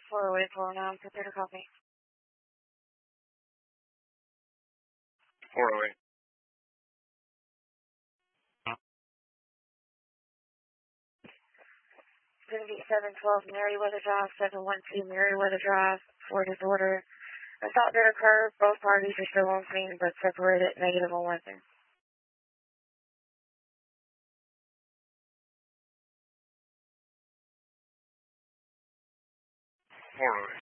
408, 409, prepare to copy. 408. Going to be 712 Meriwether Drive, 712 Meriwether Drive, for disorder. Assault did occur. Both parties are still on scene, but separated, negative on weapon. 408.